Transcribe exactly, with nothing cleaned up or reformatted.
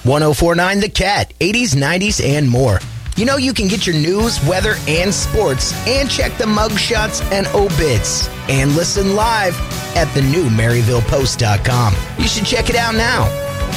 ten forty-nine The Cat, eighties, nineties, and more. You know you can get your news, weather, and sports, and check the mug shots and obits, and listen live at the new Maryville Post dot com. You should check it out now.